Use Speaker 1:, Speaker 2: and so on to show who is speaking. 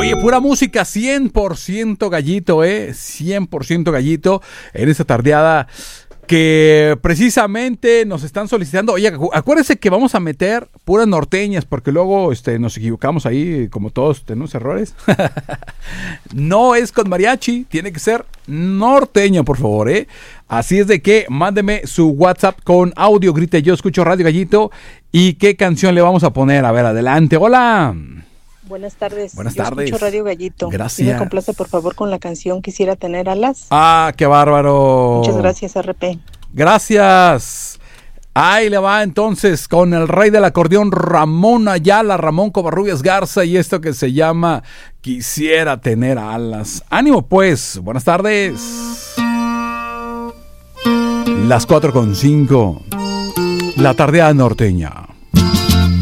Speaker 1: Oye, pura música, 100% gallito, 100% gallito en esta tardeada que precisamente nos están solicitando. Oye, acuérdense que vamos a meter puras norteñas porque luego nos equivocamos ahí, como todos tenemos errores. No es con mariachi, tiene que ser norteño, por favor, Así es de que mándeme su WhatsApp con audio, grite yo escucho Radio Gallito y qué canción le vamos a poner. A ver, adelante, hola.
Speaker 2: Buenas tardes.
Speaker 1: Buenas tardes.
Speaker 2: Escucho Radio Gallito.
Speaker 1: Gracias.
Speaker 2: Y me complace, por favor, con la canción Quisiera tener alas.
Speaker 1: Ah, qué bárbaro.
Speaker 2: Muchas gracias, RP.
Speaker 1: Gracias. Ahí le va entonces con el rey del acordeón Ramón Ayala, Ramón Covarrubias Garza y esto que se llama Quisiera tener alas. Ánimo pues, buenas tardes. Las 4:05, la tardeada norteña.